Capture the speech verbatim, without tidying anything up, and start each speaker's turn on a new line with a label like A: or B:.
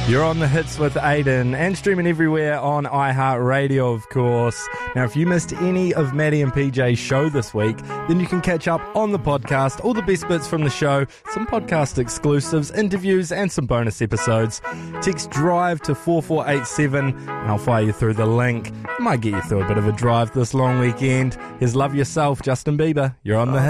A: You're on the hits with Aiden and streaming everywhere on iHeartRadio, of course. Now, if you missed any of Maddie and P J's show this week, then you can catch up on the podcast, all the best bits from the show, some podcast exclusives, interviews, and some bonus episodes. Text DRIVE to four four eight seven, and I'll fire you through the link. It might get you through a bit of a drive this long weekend. Here's Love Yourself, Justin Bieber. You're on the hits.